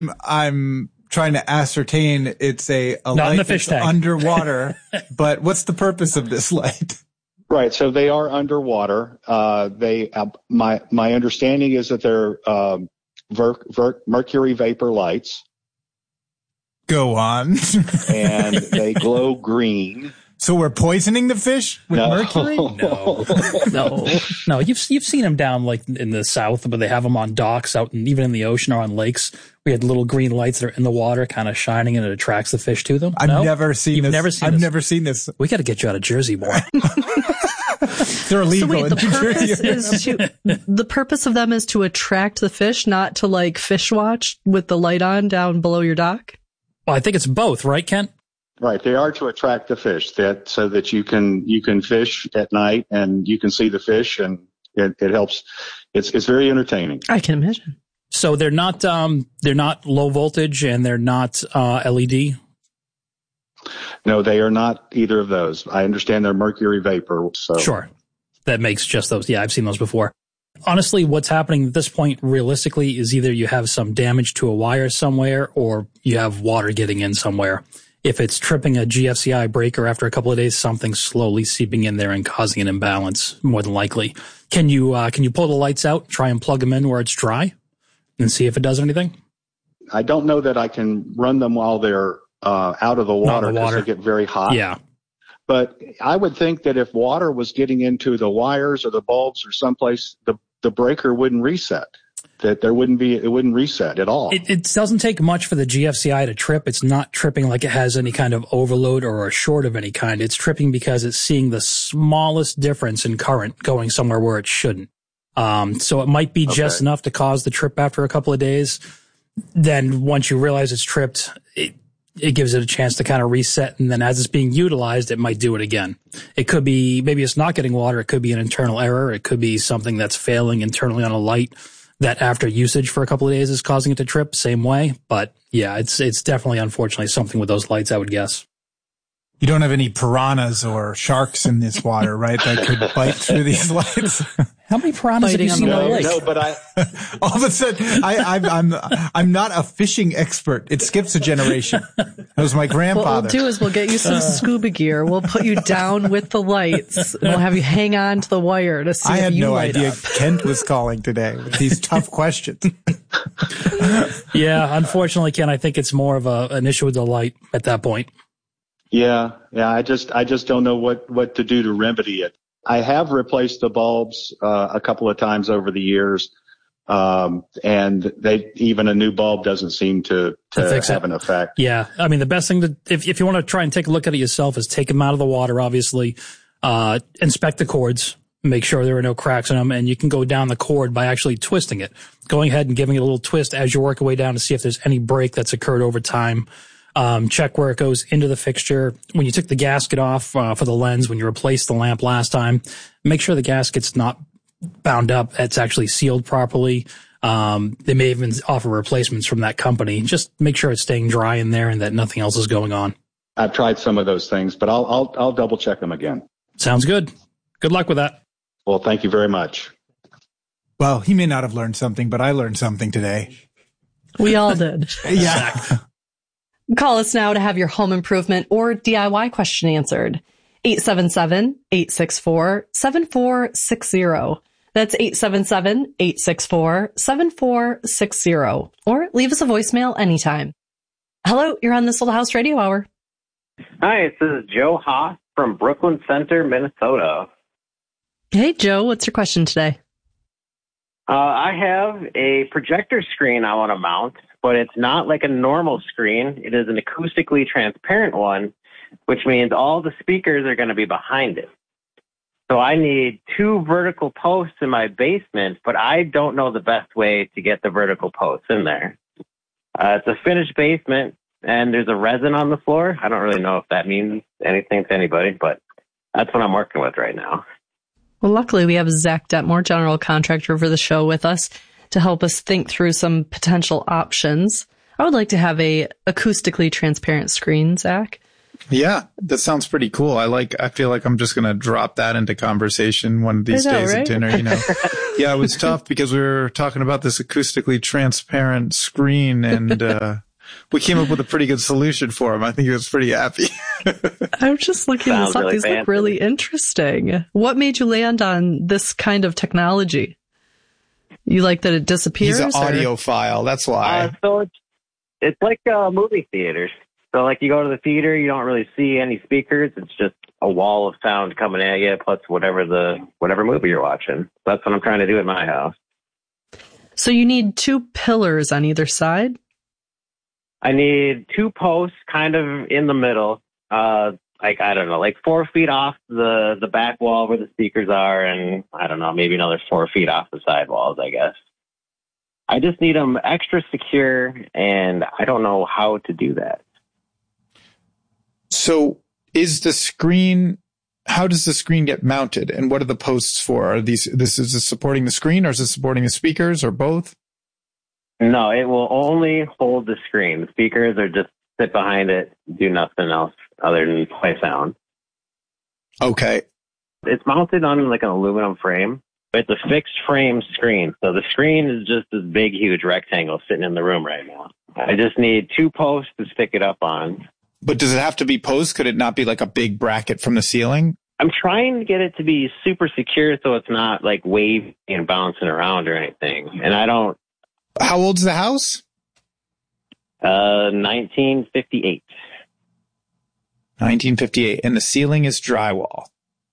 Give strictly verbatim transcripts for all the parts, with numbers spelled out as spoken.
I'm trying to ascertain it's a, a Not in light the fish that's tank. underwater, but what's the purpose of this light? Right. So they are underwater. Uh, they, uh, my, my understanding is that they're, um, ver- ver- mercury vapor lights. Go on. And they glow green. So we're poisoning the fish with No. mercury? No, no, no. You've you've seen them down like in the south, but they have them on docks out and even in the ocean or on lakes. We had little green lights that are in the water, kind of shining, and it attracts the fish to them. I've No? never seen You've this. never seen I've this. never seen this. We got to get you out of Jersey, boy. They're illegal. So wait, the in New purpose Jersey. is to the purpose of them is to attract the fish, not to like fish watch with the light on down below your dock. Well, I think it's both, right, Kent? Right. They are to attract the fish that so that you can, you can fish at night and you can see the fish and it, it helps. It's, it's very entertaining. I can imagine. So they're not um they're not low voltage and they're not uh L E D. No, they are not either of those. I understand they're mercury vapor. So Sure. That makes just those. Yeah, I've seen those before. Honestly, what's happening at this point realistically is either you have some damage to a wire somewhere or you have water getting in somewhere. If it's tripping a G F C I breaker after a couple of days, something's slowly seeping in there and causing an imbalance, more than likely. Can you uh, can you pull the lights out, try and plug them in where it's dry, and see if it does anything? I don't know that I can run them while they're uh, out of the water the because water. they get very hot. Yeah. But I would think that if water was getting into the wires or the bulbs or someplace, the, the breaker wouldn't reset. That there wouldn't be, it wouldn't reset at all. It, it doesn't take much for the G F C I to trip. It's not tripping like it has any kind of overload or a short of any kind. It's tripping because it's seeing the smallest difference in current going somewhere where it shouldn't. Um, so it might be just Okay. enough to cause the trip after a couple of days. Then once you realize it's tripped, it, it gives it a chance to kind of reset. And then as it's being utilized, it might do it again. It could be, maybe it's not getting water. It could be an internal error. It could be something that's failing internally on a light that after usage for a couple of days is causing it to trip same way. But yeah, it's, it's definitely unfortunately something with those lights, I would guess. You don't have any piranhas or sharks in this water, right? That could bite through these lights. How many piranhas have you Biting seen on on the the no, lake? no, but I, All of a sudden, I, I'm, I'm, I'm not a fishing expert. It skips a generation. That was my What grandfather. we'll do is we'll get you some scuba gear. We'll put you down with the lights. And we'll have you hang on to the wire to see I if had you no light idea up. Kent was calling today with these tough questions. Yeah, unfortunately, Ken, I think it's more of a, an issue with the light at that point. yeah, yeah, I just, I just don't know what, what to do to remedy it. I have replaced the bulbs, uh, a couple of times over the years. Um, and they, even a new bulb doesn't seem to, to, To fix have it. an effect. Yeah, I mean, the best thing to, if, if you want to try and take a look at it yourself is take them out of the water, obviously, uh, inspect the cords, make sure there are no cracks in them, and you can go down the cord by actually twisting it, going ahead and giving it a little twist as you work your way down to see if there's any break that's occurred over time. Um, check where it goes into the fixture. When you took the gasket off uh, for the lens, when you replaced the lamp last time, make sure the gasket's not bound up. It's actually sealed properly. Um, they may even offer replacements from that company. Just make sure it's staying dry in there and that nothing else is going on. I've tried some of those things, but I'll, I'll, I'll double check them again. Sounds good. Good luck with that. Well, thank you very much. Well, he may not have learned something, but I learned something today. We all did. Yeah. Call us now to have your home improvement or D I Y question answered. eight seven seven, eight six four, seven four six zero. That's eight seven seven, eight six four, seven four six zero. Or leave us a voicemail anytime. Hello, you're on This Little House Radio Hour. Hi, this is Joe Haas from Brooklyn Center, Minnesota. Hey, Joe, what's your question today? Uh, I have a projector screen I want to mount, but it's not like a normal screen. It is an acoustically transparent one, which means all the speakers are going to be behind it. So I need two vertical posts in my basement, but I don't know the best way to get the vertical posts in there. Uh, it's a finished basement, and there's a resin on the floor. I don't really know if that means anything to anybody, but that's what I'm working with right now. Well, luckily we have Zach Detmore, general contractor, for the show with us to help us think through some potential options. I would like to have a acoustically transparent screen, Zach. Yeah, that sounds pretty cool. I like, I feel like I'm just going to drop that into conversation one of these I know, days right? at dinner, you know. Yeah, it was tough because we were talking about this acoustically transparent screen and, uh, we came up with a pretty good solution for him. I think he was pretty happy. I'm just looking Sounds this up. really These fancy. look really interesting. What made you land on this kind of technology? You like that it disappears? He's an or- audiophile. That's why. Uh, so it's it's like uh, movie theaters. So like you go to the theater, you don't really see any speakers. It's just a wall of sound coming at you, plus whatever the whatever movie you're watching. That's what I'm trying to do at my house. So you need two pillars on either side? I need two posts kind of in the middle, uh, like, I don't know, like four feet off the, the back wall where the speakers are, and I don't know, maybe another four feet off the side walls, I guess. I just need them extra secure, and I don't know how to do that. So is the screen, how does the screen get mounted and what are the posts for? Are these, this is this supporting the screen or is this supporting the speakers or both? No, it will only hold the screen. The speakers are just sit behind it, do nothing else other than play sound. Okay. It's mounted on like an aluminum frame. It's a fixed frame screen. So the screen is just this big, huge rectangle sitting in the room right now. I just need two posts to stick it up on. But does it have to be posts? Could it not be like a big bracket from the ceiling? I'm trying to get it to be super secure so it's not like waving and bouncing around or anything. And I don't. How old's the house? Uh, nineteen fifty-eight. nineteen fifty-eight. And the ceiling is drywall.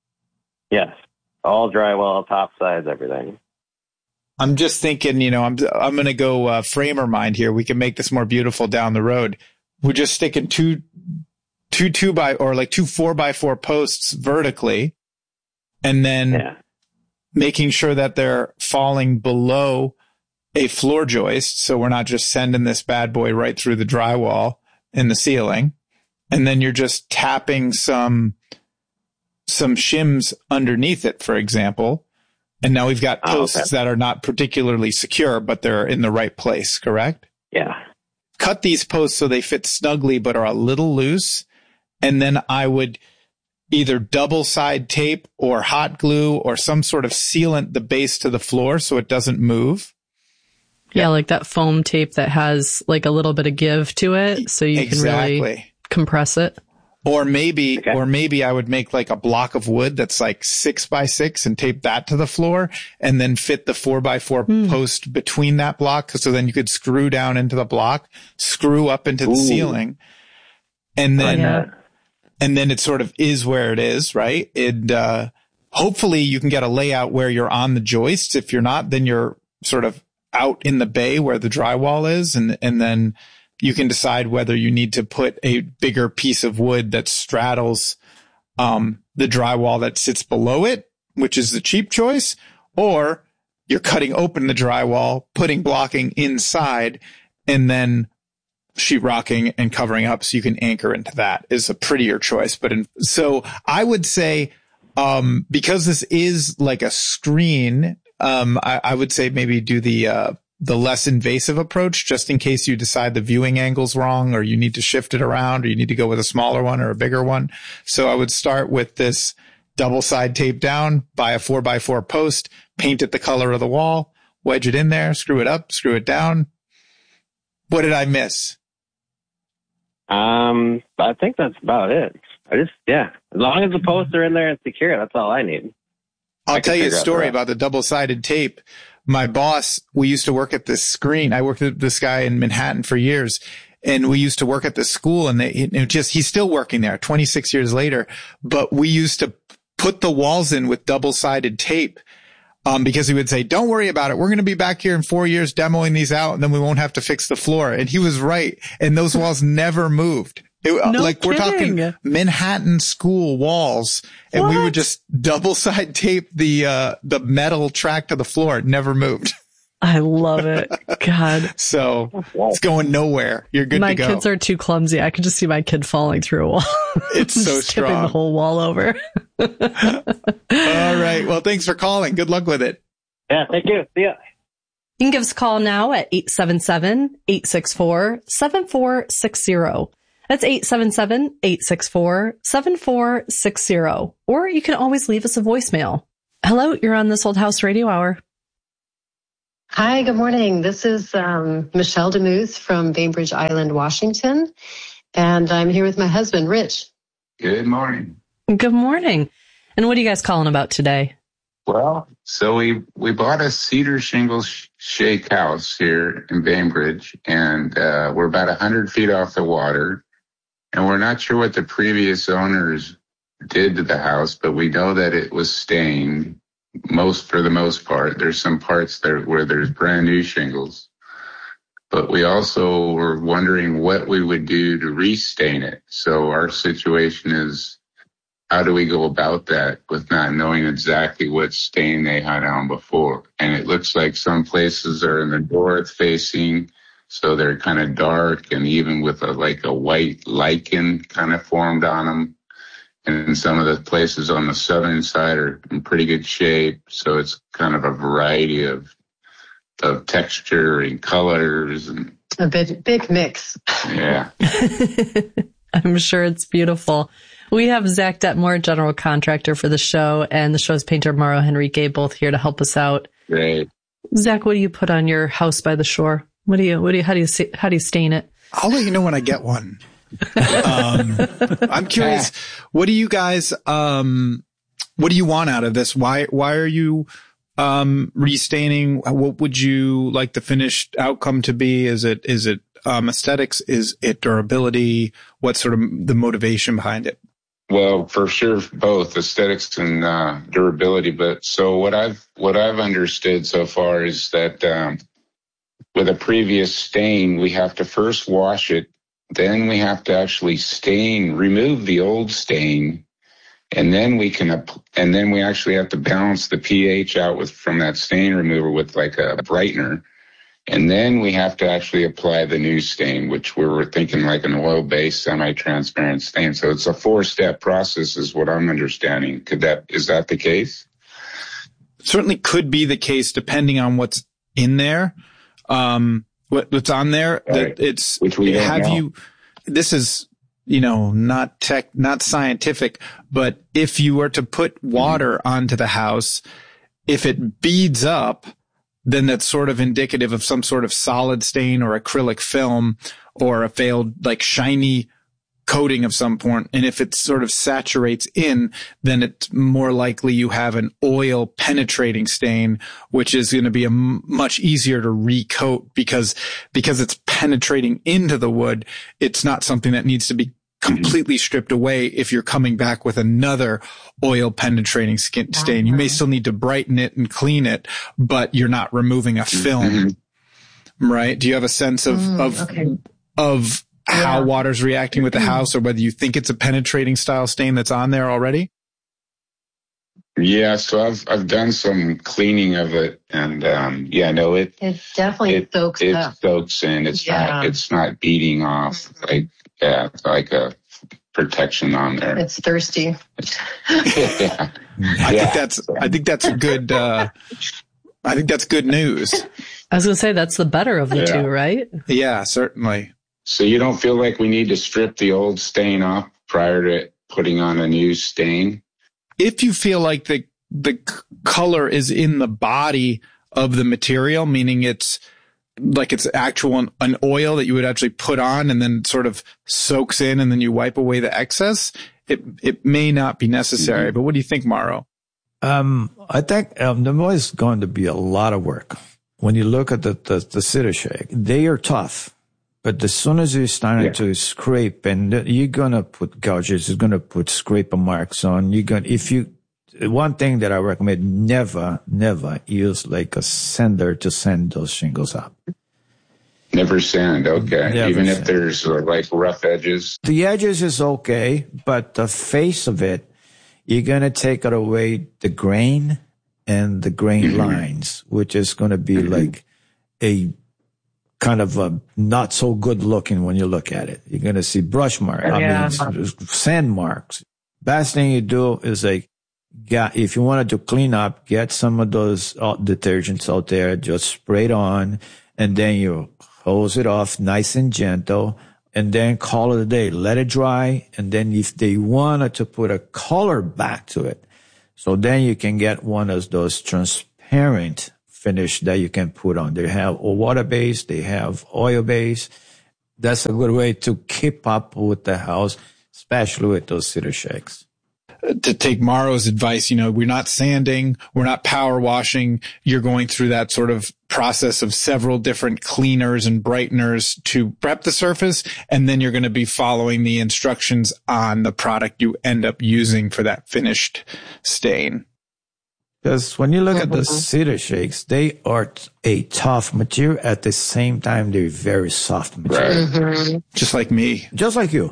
Yes. All drywall, top sides, everything. I'm just thinking, you know, I'm, I'm going to go uh, framer mind here. We can make this more beautiful down the road. We're just sticking two, two, two by, or like two four by four posts vertically and then Yeah. making sure that they're falling below a floor joist. So we're not just sending this bad boy right through the drywall in the ceiling. And then you're just tapping some, some shims underneath it, for example. And now we've got posts Oh, okay. that are not particularly secure, but they're in the right place, correct? Yeah. Cut these posts so they fit snugly, but are a little loose. And then I would either double side tape or hot glue or some sort of sealant the base to the floor so it doesn't move. Yeah, like that foam tape that has like a little bit of give to it so you Exactly. can really compress it. Or maybe, Okay. or maybe I would make like a block of wood that's like six by six and tape that to the floor and then fit the four by four Hmm. post between that block. So then you could screw down into the block, screw up into the Ooh. ceiling. And then, Yeah. and then it sort of is where it is, right? It, uh, hopefully you can get a layout where you're on the joists. If you're not, then you're sort of out in the bay where the drywall is. And, and then you can decide whether you need to put a bigger piece of wood that straddles, um, the drywall that sits below it, which is the cheap choice, or you're cutting open the drywall, putting blocking inside, and then sheetrocking and covering up so you can anchor into that is a prettier choice. But in, so I would say, um, because this is like a screen, um, I, I would say maybe do the, uh, the less invasive approach just in case you decide the viewing angle's wrong or you need to shift it around or you need to go with a smaller one or a bigger one. So I would start with this double side tape down, buy a four by four post, paint it the color of the wall, wedge it in there, screw it up, screw it down. What did I miss? Um, I think that's about it. I just, yeah, as long as the posts are in there and secure, that's all I need. I'll I can tell you a figure out the story rest. about the double sided tape. My boss, we used to work at this screen. I worked with this guy in Manhattan for years and we used to work at this school and they, it just, he's still working there twenty-six years later, but we used to put the walls in with double sided tape. Um, because he would say, don't worry about it. We're going to be back here in four years demoing these out and then we won't have to fix the floor. And he was right. And those walls never moved. It, No like we're kidding. talking Manhattan school walls and we What? would just double side tape the, uh, the metal track to the floor. It never moved. I love it. God. So it's going nowhere. You're good My to go. kids are too clumsy. I could just see my kid falling through a wall. It's so Just tipping strong. the whole wall over. All right. Well, thanks for calling. Good luck with it. Yeah, thank you. See ya. You can give us a call now at eight seven seven, eight six four, seven four six zero. That's eight seven seven, eight six four, seven four six zero. Or you can always leave us a voicemail. Hello, you're on This Old House Radio Hour. Hi, good morning. This is um, Michelle DeMuth from Bainbridge Island, Washington. And I'm here with my husband, Rich. Good morning. Good morning. And what are you guys calling about today? Well, so we, we bought a cedar shingles shake house here in Bainbridge, and uh, we're about one hundred feet off the water. And we're not sure what the previous owners did to the house, but we know that it was stained most, for the most part. There's some parts there where there's brand new shingles. But we also were wondering what we would do to restain it. So our situation is, how do we go about that with not knowing exactly what stain they had on before? And it looks like some places are in the north facing, so they're kind of dark, and even with a, like a white lichen kind of formed on them. And some of the places on the southern side are in pretty good shape. So it's kind of a variety of, of texture and colors. And a big, big mix. Yeah. I'm sure it's beautiful. We have Zach Detmore, general contractor for the show, and the show's painter, Mauro Henrique, both here to help us out. Great. Zach, what do you put on your house by the shore? What do you, what do you, how do you, how do you stain it? I'll let you know when I get one. um, I'm curious, what do you guys, um, what do you want out of this? Why, why are you, um, restaining? What would you like the finished outcome to be? Is it, is it, um, aesthetics? Is it durability? What's sort of the motivation behind it? Well, for sure, both aesthetics and uh, durability. But so what I've, what I've understood so far is that, um, with a previous stain, we have to first wash it. Then we have to actually stain, remove the old stain, and then we can, and then we actually have to balance the pH out with, from that stain remover with like a brightener. And then we have to actually apply the new stain, which we were thinking like an oil-based semi-transparent stain. So it's a four-step process is what I'm understanding. Could that, is that the case? Certainly could be the case depending on what's in there. Um, what, what's on there, right. that it's, which we don't have know. you, this is, you know, not tech, not scientific, but if you were to put water mm-hmm. onto the house, if it beads up, then that's sort of indicative of some sort of solid stain or acrylic film or a failed, like, shiny coating of some point. And if it sort of saturates in, then it's more likely you have an oil penetrating stain, which is going to be a m- much easier to recoat because, because it's penetrating into the wood. It's not something that needs to be completely stripped away if you're coming back with another oil penetrating skin stain. You may still need to brighten it and clean it, but you're not removing a film, mm-hmm. right? Do you have a sense of, mm, of, okay. of how yeah. water's reacting with the house, or whether you think it's a penetrating style stain that's on there already? Yeah, so I've I've done some cleaning of it, and um, yeah, no, it it definitely it, soaks it up. soaks in. It's yeah. not it's not beating off mm-hmm. like yeah, like a protection on there. It's thirsty. yeah. I yeah. think that's I think that's a good. Uh, I think that's good news. I was going to say that's the better of the yeah. two, right? Yeah, certainly. So you don't feel like we need to strip the old stain off prior to putting on a new stain? If you feel like the the color is in the body of the material, meaning it's like it's actual an oil that you would actually put on and then sort of soaks in and then you wipe away the excess, it it may not be necessary. Mm-hmm. But what do you think, Mauro? Um, I think um, there was going to be a lot of work. When you look at the, the, the cedar shake, they are tough. But as soon as you start yeah. to scrape, and you're gonna put gouges, you're gonna put scraper marks on. You're gonna, if you, one thing that I recommend: never, never use like a sander to sand those shingles up. Never sand, okay. Never Even sand. If there's uh, like rough edges. The edges is okay, but the face of it, you're gonna take it away the grain and the grain mm-hmm. lines, which is gonna be mm-hmm. like a kind of a not so good looking when you look at it. You're going to see brush marks, yeah. I mean, sand marks. Best thing you do is like, yeah, if you wanted to clean up, get some of those uh, detergents out there, just spray it on, and then you hose it off nice and gentle, and then call it a day. Let it dry. And then if they wanted to put a color back to it, so then you can get one of those transparent finish that you can put on. They have a water base. They have oil base. That's a good way to keep up with the house, especially with those cedar shakes. To take Mauro's advice, you know, we're not sanding, we're not power washing. You're going through that sort of process of several different cleaners and brighteners to prep the surface. And then you're going to be following the instructions on the product you end up using for that finished stain. Because when you look at the cedar shakes, they are a tough material. At the same time, they're very soft material. Mm-hmm. Just like me. Just like you.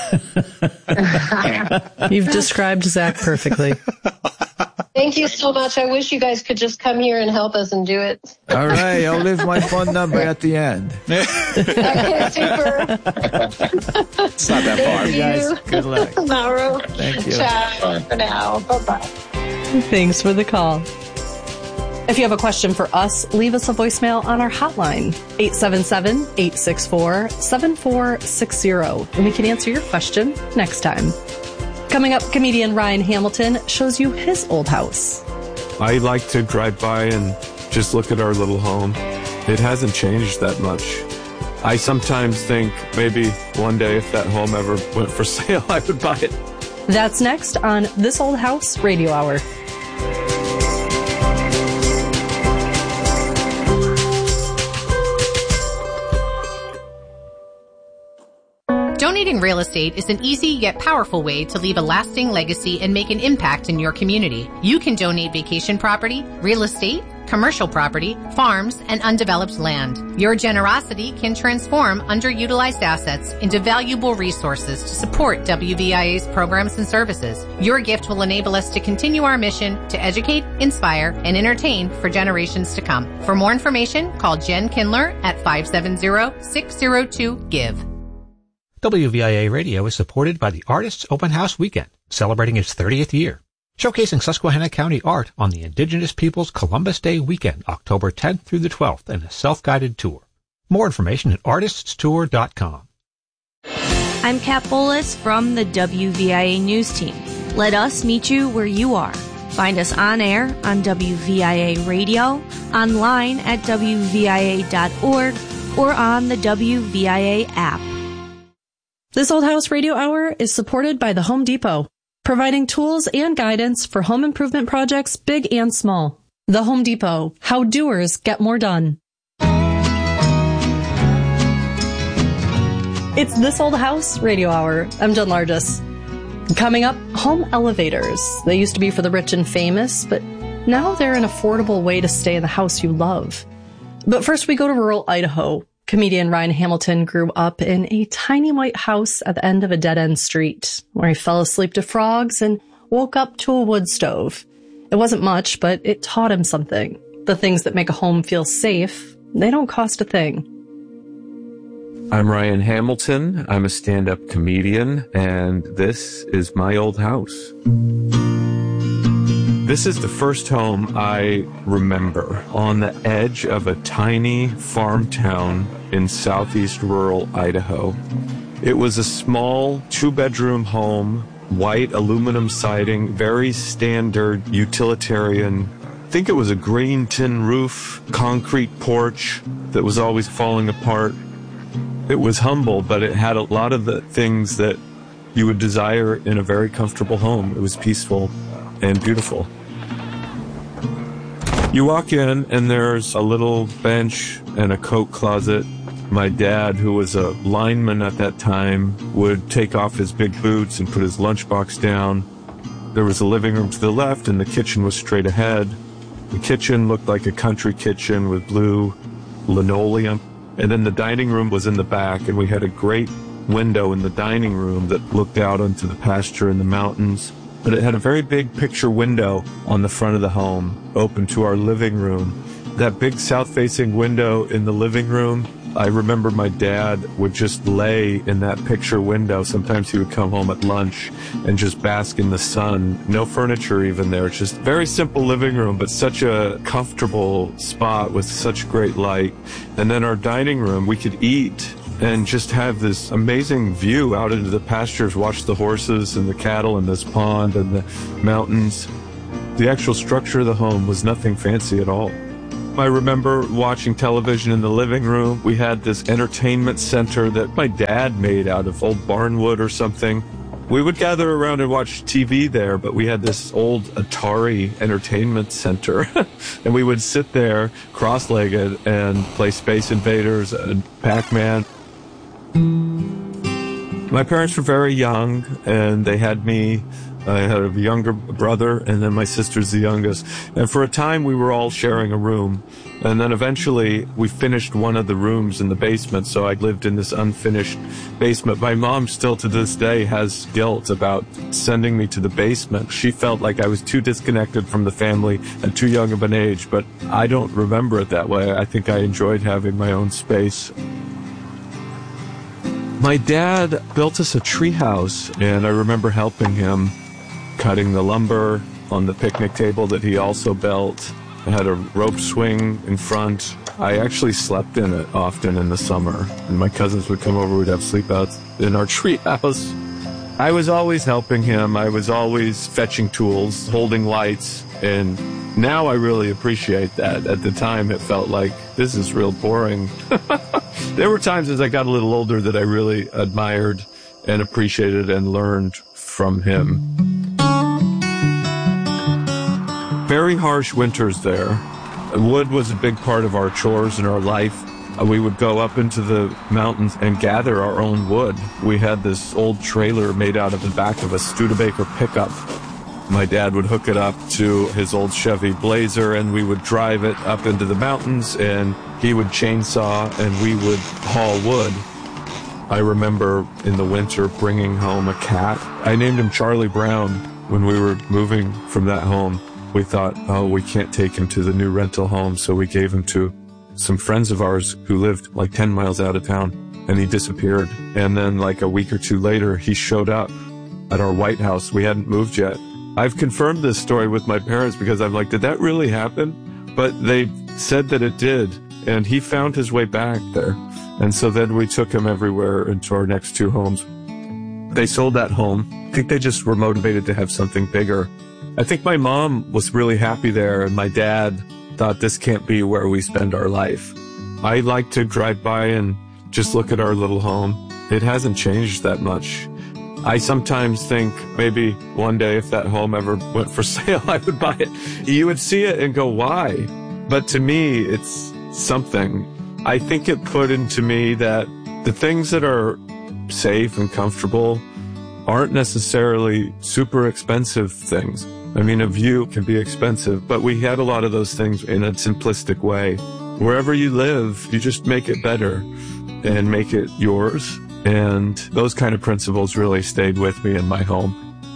You've described Zach perfectly. Thank you so much. I wish you guys could just come here and help us and do it. All right. I'll leave my phone number at the end. Okay, super. It's not that far. Thank you, guys. Good luck. Mauro. Thank you. Ciao for now. Bye-bye. Thanks for the call. If you have a question for us, leave us a voicemail on our hotline, eight seven seven, eight six four, seven four six zero, and we can answer your question next time. Coming up, comedian Ryan Hamilton shows you his old house. I like to drive by and just look at our little home. It hasn't changed that much. I sometimes think maybe one day if that home ever went for sale, I would buy it. That's next on This Old House Radio Hour. Donating real estate is an easy yet powerful way to leave a lasting legacy and make an impact in your community. You can donate vacation property, real estate, commercial property, farms, and undeveloped land. Your generosity can transform underutilized assets into valuable resources to support W V I A's programs and services. Your gift will enable us to continue our mission to educate, inspire, and entertain for generations to come. For more information, call Jen Kindler at five seven zero, six zero two, GIVE. W V I A Radio is supported by the Artists Open House Weekend, celebrating its thirtieth year. Showcasing Susquehanna County art on the Indigenous Peoples Columbus Day Weekend, October tenth through the twelfth, in a self-guided tour. More information at artists tour dot com. I'm Kat Bolas from the W V I A News Team. Let us meet you where you are. Find us on air on W V I A Radio, online at W V I A dot org, or on the W V I A app. This Old House Radio Hour is supported by the Home Depot, providing tools and guidance for home improvement projects big and small. The Home Depot, how doers get more done. It's This Old House Radio Hour. I'm Jen Largis. Coming up, home elevators. They used to be for the rich and famous, but now they're an affordable way to stay in the house you love. But first we go to rural Idaho. Comedian Ryan Hamilton grew up in a tiny white house at the end of a dead-end street, where he fell asleep to frogs and woke up to a wood stove. It wasn't much, but it taught him something. The things that make a home feel safe, they don't cost a thing. I'm Ryan Hamilton. I'm a stand-up comedian, and this is my old house. This is the first home I remember on the edge of a tiny farm town in southeast rural Idaho. It was a small two-bedroom home, white aluminum siding, very standard utilitarian. I think it was a green tin roof, concrete porch that was always falling apart. It was humble, but it had a lot of the things that you would desire in a very comfortable home. It was peaceful and beautiful. You walk in and there's a little bench and a coat closet. My dad, who was a lineman at that time, would take off his big boots and put his lunchbox down. There was a living room to the left and the kitchen was straight ahead. The kitchen looked like a country kitchen with blue linoleum. And then the dining room was in the back, and we had a great window in the dining room that looked out onto the pasture and the mountains. But it had a very big picture window on the front of the home, open to our living room. That big south-facing window in the living room, I remember my dad would just lay in that picture window. Sometimes he would come home at lunch and just bask in the sun. No furniture even there. It's just a very simple living room, but such a comfortable spot with such great light. And then our dining room, we could eat and just have this amazing view out into the pastures, watch the horses and the cattle and this pond and the mountains. The actual structure of the home was nothing fancy at all. I remember watching television in the living room. We had this entertainment center that my dad made out of old barnwood or something. We would gather around and watch T V there, but we had this old Atari entertainment center. And we would sit there cross-legged and play Space Invaders and Pac-Man. My parents were very young, and they had me. I had a younger brother, and then my sister's the youngest. And for a time, we were all sharing a room. And then eventually, we finished one of the rooms in the basement, so I lived in this unfinished basement. My mom still to this day has guilt about sending me to the basement. She felt like I was too disconnected from the family at too young of an age, but I don't remember it that way. I think I enjoyed having my own space. My dad built us a treehouse, and I remember helping him cutting the lumber on the picnic table that he also built. It had a rope swing in front. I actually slept in it often in the summer, and my cousins would come over, we'd have sleepouts in our treehouse. I was always helping him. I was always fetching tools, holding lights, and now I really appreciate that. At the time, it felt like, this is real boring. There were times as I got a little older that I really admired and appreciated and learned from him. Very harsh winters there. Wood was a big part of our chores and our life. We would go up into the mountains and gather our own wood. We had this old trailer made out of the back of a Studebaker pickup. My dad would hook it up to his old Chevy Blazer, and we would drive it up into the mountains, and he would chainsaw, and we would haul wood. I remember in the winter bringing home a cat. I named him Charlie Brown when we were moving from that home. We thought, oh, we can't take him to the new rental home, so we gave him to some friends of ours who lived like ten miles out of town, and he disappeared. And then like a week or two later, he showed up at our White House. We hadn't moved yet. I've confirmed this story with my parents because I'm like, did that really happen? But they said that it did, and he found his way back there. And so then we took him everywhere into our next two homes. They sold that home. I think they just were motivated to have something bigger. I think my mom was really happy there, and my dad thought this can't be where we spend our life. I like to drive by and just look at our little home. It hasn't changed that much. I sometimes think maybe one day if that home ever went for sale, I would buy it. You would see it and go, why? But to me, it's something. I think it put into me that the things that are safe and comfortable aren't necessarily super expensive things. I mean, a view can be expensive, but we had a lot of those things in a simplistic way. Wherever you live, you just make it better and make it yours. And those kind of principles really stayed with me in my home.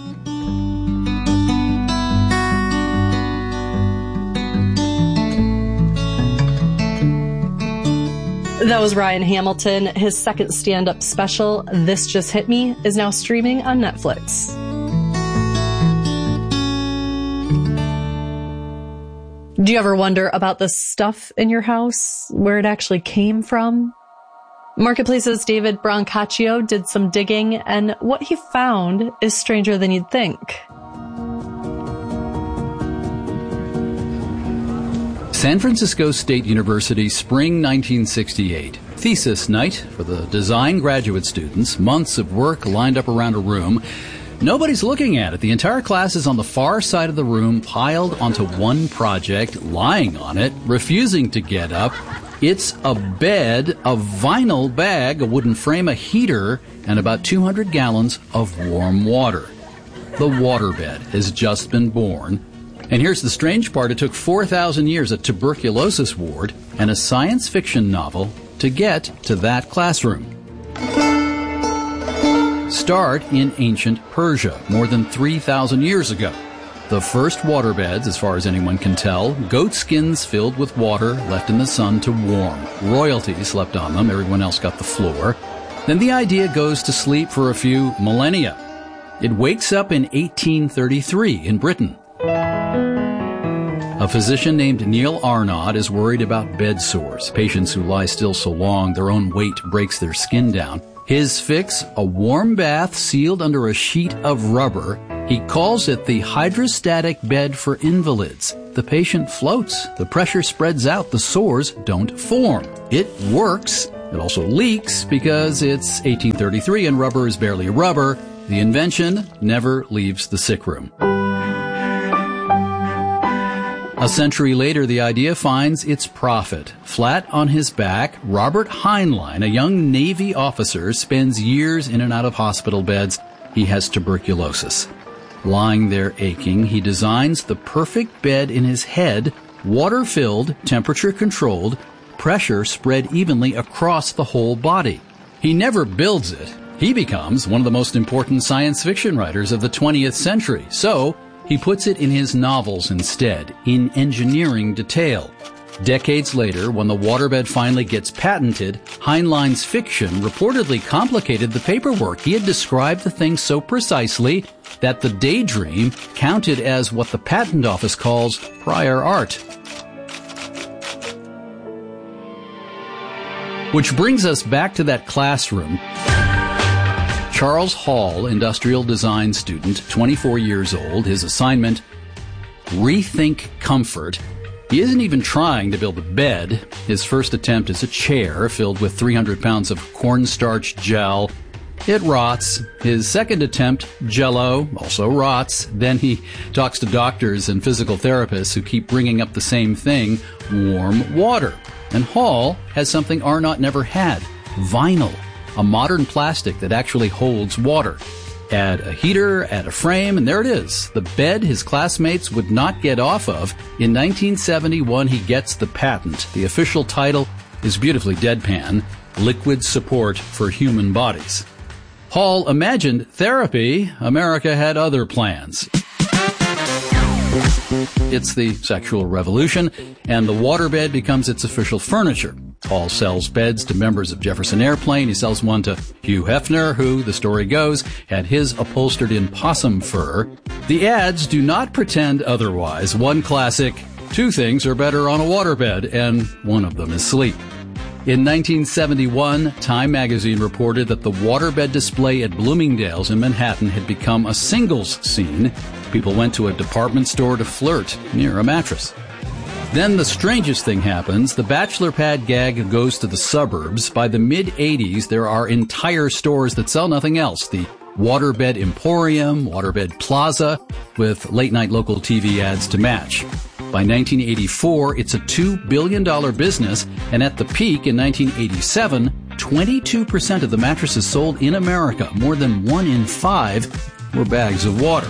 That was Ryan Hamilton. His second stand-up special, This Just Hit Me, is now streaming on Netflix. Do you ever wonder about the stuff in your house, where it actually came from? Marketplace's David Brancaccio did some digging, and what he found is stranger than you'd think. San Francisco State University, spring nineteen sixty-eight. Thesis night for the design graduate students. Months of work lined up around a room. Nobody's looking at it. The entire class is on the far side of the room, piled onto one project, lying on it, refusing to get up. It's a bed, a vinyl bag, a wooden frame, a heater, and about two hundred gallons of warm water. The waterbed has just been born. And here's the strange part. It took four thousand years, a tuberculosis ward, and a science fiction novel to get to that classroom. Start in ancient Persia, more than three thousand years ago. The first waterbeds, as far as anyone can tell, goat skins filled with water left in the sun to warm. Royalty slept on them, everyone else got the floor. Then the idea goes to sleep for a few millennia. It wakes up in eighteen thirty-three in Britain. A physician named Neil Arnaud is worried about bed sores, patients who lie still so long their own weight breaks their skin down. His fix, a warm bath sealed under a sheet of rubber. He calls it the hydrostatic bed for invalids. The patient floats, the pressure spreads out, the sores don't form. It works. It also leaks because it's eighteen thirty-three and rubber is barely rubber. The invention never leaves the sick room. A century later, the idea finds its prophet. Flat on his back, Robert Heinlein, a young Navy officer, spends years in and out of hospital beds. He has tuberculosis. Lying there aching, he designs the perfect bed in his head, water-filled, temperature-controlled, pressure spread evenly across the whole body. He never builds it. He becomes one of the most important science fiction writers of the twentieth century. So, he puts it in his novels instead, in engineering detail. Decades later, when the waterbed finally gets patented, Heinlein's fiction reportedly complicated the paperwork. He had described the thing so precisely that the daydream counted as what the patent office calls prior art. Which brings us back to that classroom. Charles Hall, industrial design student, twenty-four years old, his assignment, rethink comfort. He isn't even trying to build a bed. His first attempt is a chair filled with three hundred pounds of cornstarch gel. It rots. His second attempt, Jell-O, also rots. Then he talks to doctors and physical therapists who keep bringing up the same thing, warm water. And Hall has something Arnaud never had, vinyl, a modern plastic that actually holds water. Add a heater, add a frame, and there it is, the bed his classmates would not get off of. In nineteen seventy-one, he gets the patent. The official title is beautifully deadpan, Liquid Support for Human Bodies. Hall imagined therapy. America had other plans. It's the sexual revolution, and the waterbed becomes its official furniture. Hall sells beds to members of Jefferson Airplane. He sells one to Hugh Hefner, who, the story goes, had his upholstered in possum fur. The ads do not pretend otherwise. One classic, two things are better on a waterbed, and one of them is sleep. In nineteen seventy-one, Time magazine reported that the waterbed display at Bloomingdale's in Manhattan had become a singles scene. People went to a department store to flirt near a mattress. Then the strangest thing happens. The bachelor pad gag goes to the suburbs. By the mid-eighties, there are entire stores that sell nothing else. The Waterbed Emporium, Waterbed Plaza, with late-night local T V ads to match. By nineteen eighty-four, it's a two billion dollars business, and at the peak in nineteen eighty-seven, twenty-two percent of the mattresses sold in America, more than one in five, were bags of water.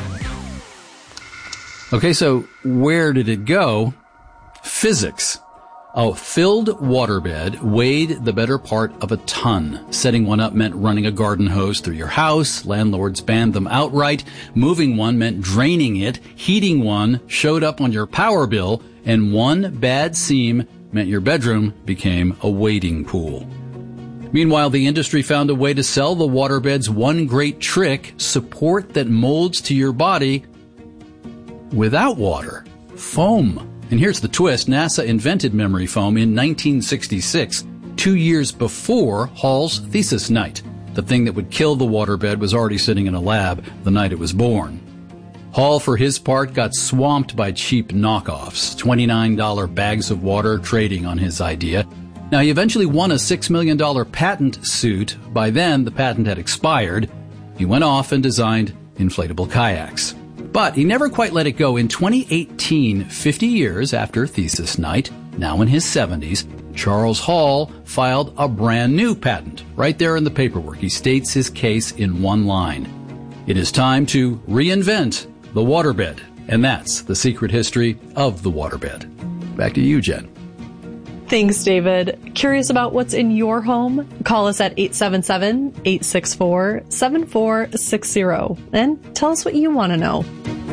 Okay, so where did it go? Physics. A filled waterbed weighed the better part of a ton. Setting one up meant running a garden hose through your house. Landlords banned them outright. Moving one meant draining it. Heating one showed up on your power bill. And one bad seam meant your bedroom became a wading pool. Meanwhile, the industry found a way to sell the waterbed's one great trick, support that molds to your body without water. Foam. And here's the twist. NASA invented memory foam in nineteen sixty-six, two years before Hall's thesis night. The thing that would kill the waterbed was already sitting in a lab the night it was born. Hall, for his part, got swamped by cheap knockoffs, twenty-nine dollars bags of water trading on his idea. Now, he eventually won a six million dollars patent suit. By then, the patent had expired. He went off and designed inflatable kayaks. But he never quite let it go. In twenty eighteen, fifty years after thesis night, now in his seventies, Charles Hall filed a brand new patent. Right there in the paperwork, he states his case in one line. It is time to reinvent the waterbed. And that's the secret history of the waterbed. Back to you, Jen. Thanks, David. Curious about what's in your home? Call us at eight seven seven, eight six four, seven four six zero and tell us what you want to know.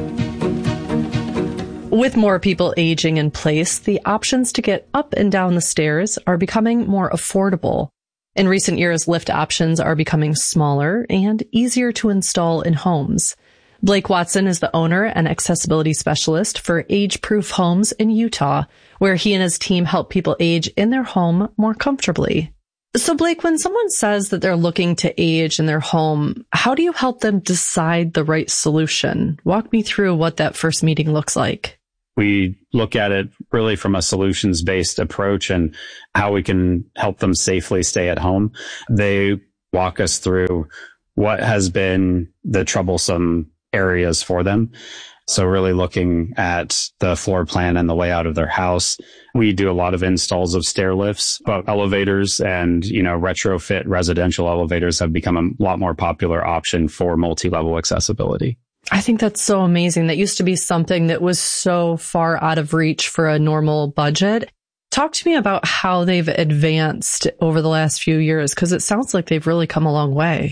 With more people aging in place, the options to get up and down the stairs are becoming more affordable. In recent years, lift options are becoming smaller and easier to install in homes. Blake Watson is the owner and accessibility specialist for Age Proof Homes in Utah, where he and his team help people age in their home more comfortably. So Blake, when someone says that they're looking to age in their home, how do you help them decide the right solution? Walk me through what that first meeting looks like. We look at it really from a solutions-based approach and how we can help them safely stay at home. They walk us through what has been the troublesome areas for them. So really looking at the floor plan and the layout of their house. We do a lot of installs of stair lifts, but elevators and, you know, retrofit residential elevators have become a lot more popular option for multi-level accessibility. I think that's so amazing. That used to be something that was so far out of reach for a normal budget. Talk to me about how they've advanced over the last few years, because it sounds like they've really come a long way.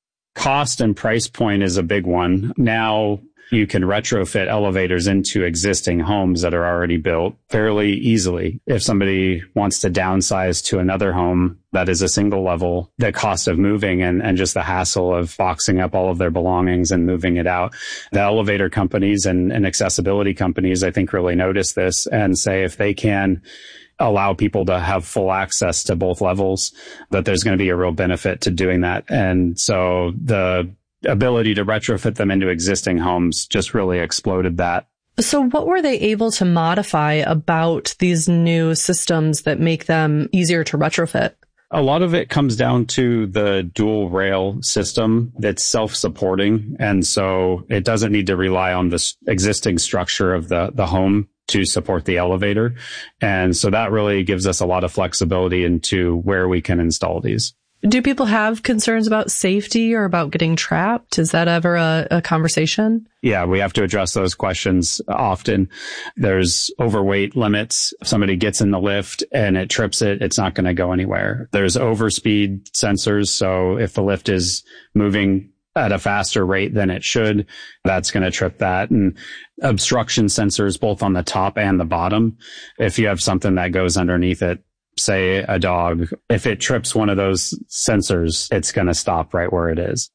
Cost and price point is a big one. Now you can retrofit elevators into existing homes that are already built fairly easily. If somebody wants to downsize to another home that is a single level, the cost of moving and, and just the hassle of boxing up all of their belongings and moving it out. The elevator companies and, and accessibility companies, I think, really notice this and say if they can allow people to have full access to both levels, that there's going to be a real benefit to doing that. And so the ability to retrofit them into existing homes just really exploded that. So what were they able to modify about these new systems that make them easier to retrofit? A lot of it comes down to the dual rail system that's self-supporting. And so it doesn't need to rely on the existing structure of the, the home to support the elevator. And so that really gives us a lot of flexibility into where we can install these. Do people have concerns about safety or about getting trapped? Is that ever a, a conversation? Yeah, we have to address those questions often. There's overweight limits. If somebody gets in the lift and it trips it, it's not going to go anywhere. There's overspeed sensors. So if the lift is moving at a faster rate than it should, that's going to trip that. And obstruction sensors, both on the top and the bottom. If you have something that goes underneath it, say a dog, if it trips one of those sensors, it's going to stop right where it is.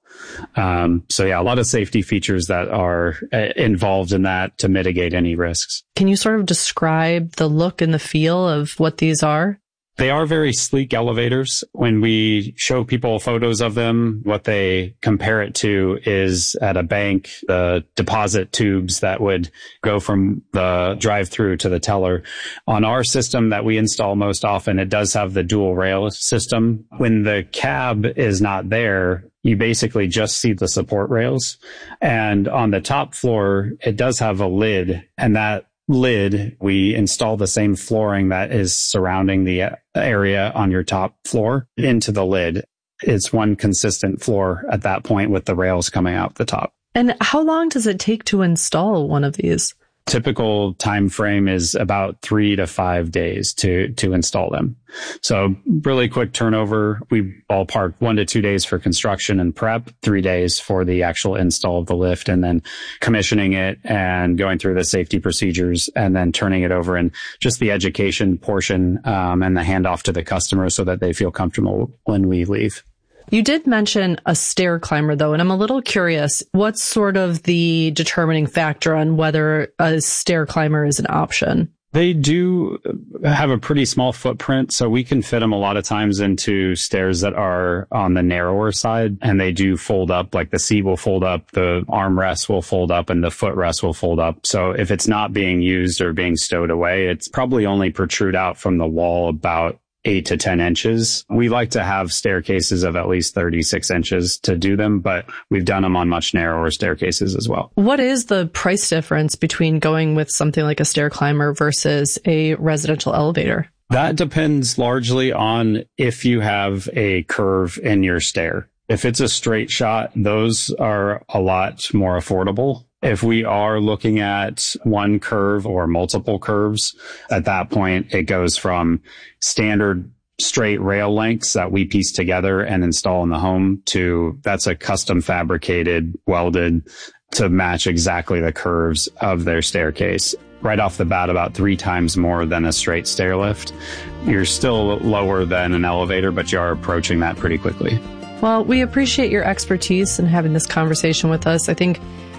Um, so yeah, a lot of safety features that are uh, involved in that to mitigate any risks. Can you sort of describe the look and the feel of what these are? They are very sleek elevators. When we show people photos of them, what they compare it to is at a bank, the deposit tubes that would go from the drive-through to the teller. On our system that we install most often, it does have the dual rail system. When the cab is not there, you basically just see the support rails. And on the top floor, it does have a lid, and that lid, we install the same flooring that is surrounding the area on your top floor into the lid. It's one consistent floor at that point with the rails coming out the top. And how long does it take to install one of these? Typical time frame is about three to five days to, to install them. So really quick turnover. We ballpark one to two days for construction and prep, three days for the actual install of the lift, and then commissioning it and going through the safety procedures and then turning it over, and just the education portion um, and the handoff to the customer so that they feel comfortable when we leave. You did mention a stair climber, though, and I'm a little curious. What's sort of the determining factor on whether a stair climber is an option? They do have a pretty small footprint, so we can fit them a lot of times into stairs that are on the narrower side, and they do fold up. Like the seat will fold up, the armrest will fold up, and the footrest will fold up. So if it's not being used or being stowed away, it's probably only protrude out from the wall about eight to ten inches. We like to have staircases of at least thirty-six inches to do them, but we've done them on much narrower staircases as well. What is the price difference between going with something like a stair climber versus a residential elevator? That depends largely on if you have a curve in your stair. If it's a straight shot, those are a lot more affordable. If we are looking at one curve or multiple curves, at that point, it goes from standard straight rail lengths that we piece together and install in the home to that's a custom fabricated, welded to match exactly the curves of their staircase. Right off the bat, about three times more than a straight stair lift. You're still lower than an elevator, but you are approaching that pretty quickly. Well, we appreciate your expertise in having this conversation with us. I think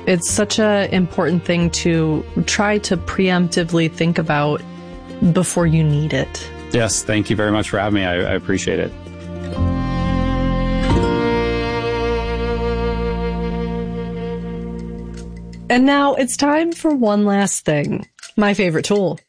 It's such an important thing to try to preemptively think about before you need it. Yes, thank you very much for having me. I, I appreciate it. And now it's time for one last thing. My favorite tool.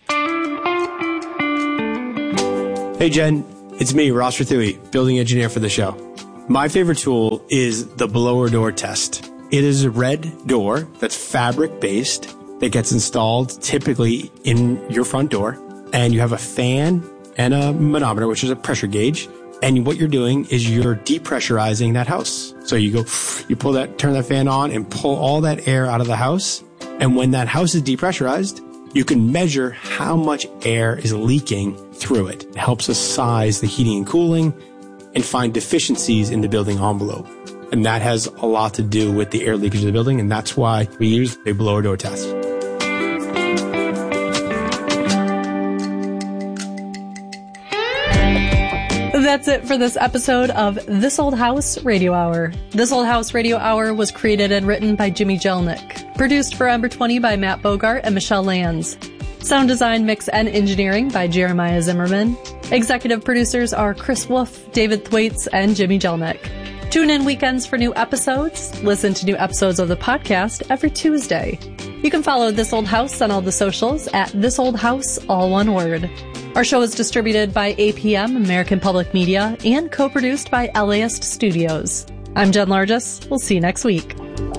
Hey Jen, it's me, Ross Rathui, building engineer for the show. My favorite tool is the blower door test. It is a red door that's fabric based that gets installed typically in your front door. And you have a fan and a manometer, which is a pressure gauge. And what you're doing is you're depressurizing that house. So you go, you pull that, turn that fan on and pull all that air out of the house. And when that house is depressurized, you can measure how much air is leaking through it. It helps us size the heating and cooling and find deficiencies in the building envelope. And that has a lot to do with the air leakage of the building. And that's why we use a blower door test. That's it for this episode of This Old House Radio Hour. This Old House Radio Hour was created and written by Jimmy Jelnick. Produced for Ember twenty by Matt Bogart and Michelle Lands. Sound design, mix, and engineering by Jeremiah Zimmerman. Executive producers are Chris Wolf, David Thwaites, and Jimmy Jelnick. Tune in weekends for new episodes. Listen to new episodes of the podcast every Tuesday. You can follow This Old House on all the socials at This Old House, all one word. Our show is distributed by A P M, American Public Media, and co-produced by L A S T Studios. I'm Jen Largis. We'll see you next week.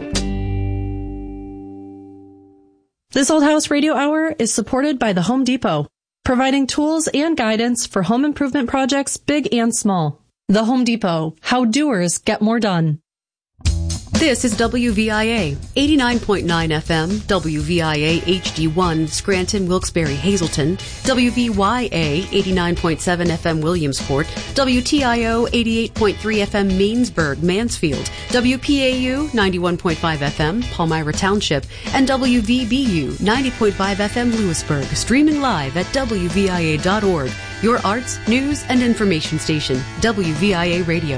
This Old House Radio Hour is supported by the Home Depot, providing tools and guidance for home improvement projects big and small. The Home Depot, how doers get more done. This is W V I A, eighty-nine point nine F M, W V I A H D one, Scranton, Wilkes-Barre, Hazleton, W V Y A, eighty-nine point seven F M, Williamsport, W T I O, eighty-eight point three F M, Mainsburg, Mansfield, W P A U, ninety-one point five F M, Palmyra Township, and W V B U, ninety point five F M, Lewisburg, streaming live at W V I A dot org, your arts, news, and information station, W V I A Radio.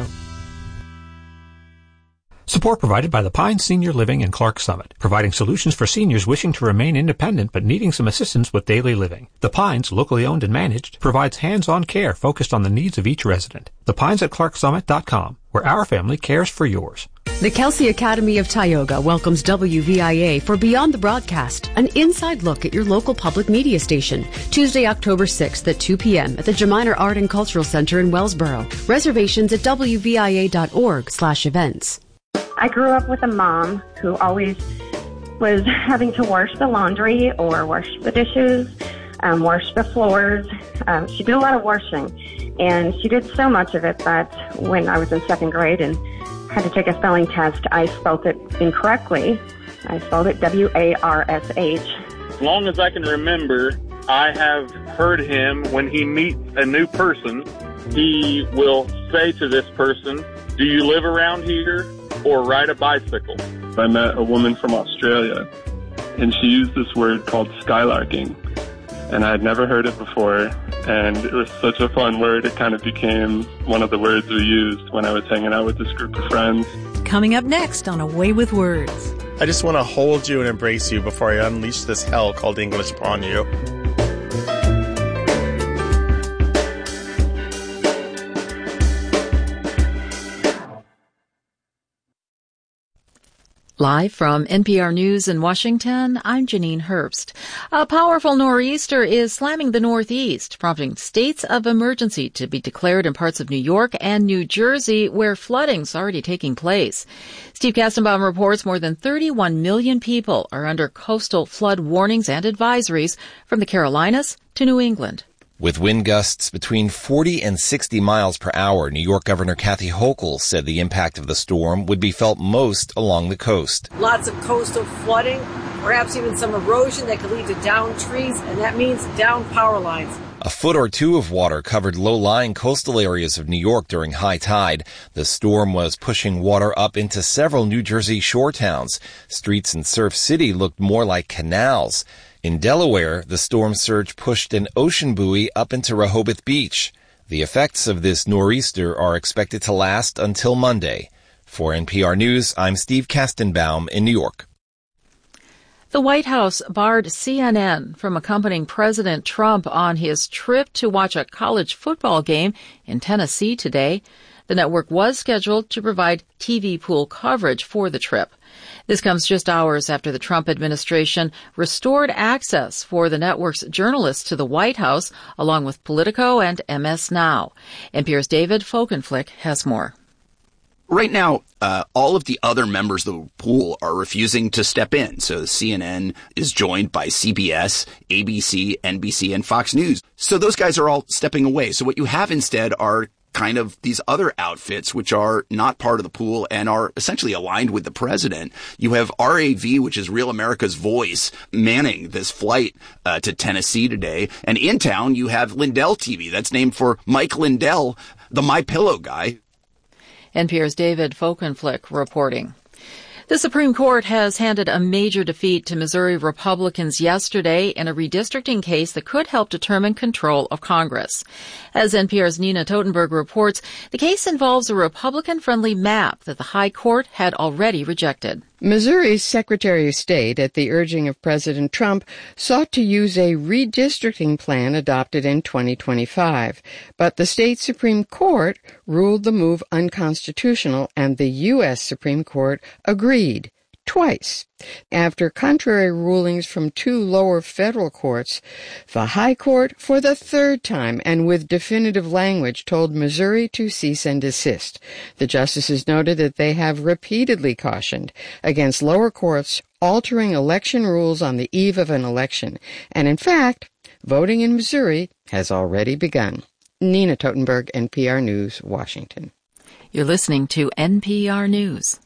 Support provided by the Pines Senior Living in Clark Summit, providing solutions for seniors wishing to remain independent but needing some assistance with daily living. The Pines, locally owned and managed, provides hands-on care focused on the needs of each resident. the pines at clark summit dot com, where our family cares for yours. The Kelsey Academy of Tioga welcomes W V I A for Beyond the Broadcast, an inside look at your local public media station. Tuesday, October sixth at two p.m. at the Geminer Art and Cultural Center in Wellsboro. Reservations at W V I A dot org slash events. I grew up with a mom who always was having to wash the laundry or wash the dishes, um, wash the floors. Um, she did a lot of washing, and she did so much of it that when I was in second grade and had to take a spelling test, I spelled it incorrectly. I spelled it W A R S H. As long as I can remember, I have heard him, when he meets a new person, he will say to this person, "Do you live around here?" or ride a bicycle. I met a woman from Australia, and she used this word called skylarking, and I had never heard it before, and it was such a fun word. It kind of became one of the words we used when I was hanging out with this group of friends. Coming up next on A Way with Words. I just want to hold you and embrace you before I unleash this hell called English upon you. Live from N P R News in Washington, I'm Janine Herbst. A powerful nor'easter is slamming the Northeast, prompting states of emergency to be declared in parts of New York and New Jersey, where flooding's already taking place. Steve Kastenbaum reports more than thirty-one million people are under coastal flood warnings and advisories from the Carolinas to New England. With wind gusts between forty and sixty miles per hour, New York Governor Kathy Hochul said the impact of the storm would be felt most along the coast. Lots of coastal flooding, perhaps even some erosion that could lead to downed trees, and that means downed power lines. A foot or two of water covered low-lying coastal areas of New York during high tide. The storm was pushing water up into several New Jersey shore towns. Streets in Surf City looked more like canals. In Delaware, the storm surge pushed an ocean buoy up into Rehoboth Beach. The effects of this nor'easter are expected to last until Monday. For N P R News, I'm Steve Kastenbaum in New York. The White House barred C N N from accompanying President Trump on his trip to watch a college football game in Tennessee today. The network was scheduled to provide T V pool coverage for the trip. This comes just hours after the Trump administration restored access for the network's journalists to the White House, along with Politico and M S Now. N P R's David Folkenflik has more. Right now, uh, all of the other members of the pool are refusing to step in. So C N N is joined by C B S, A B C, N B C, and Fox News. So those guys are all stepping away. So what you have instead are kind of these other outfits, which are not part of the pool and are essentially aligned with the president. You have R A V, which is Real America's Voice, manning this flight uh, to Tennessee today. And in town, you have Lindell T V. That's named for Mike Lindell, the MyPillow guy. N P R's David Folkenflik reporting. The Supreme Court has handed a major defeat to Missouri Republicans yesterday in a redistricting case that could help determine control of Congress. As N P R's Nina Totenberg reports, the case involves a Republican-friendly map that the High Court had already rejected. Missouri's Secretary of State, at the urging of President Trump, sought to use a redistricting plan adopted in twenty twenty-five. But the state Supreme Court ruled the move unconstitutional, and the U S Supreme Court agreed. Twice. After contrary rulings from two lower federal courts, the High Court, for the third time and with definitive language, told Missouri to cease and desist. The justices noted that they have repeatedly cautioned against lower courts altering election rules on the eve of an election. And in fact, voting in Missouri has already begun. Nina Totenberg, N P R News, Washington. You're listening to N P R News.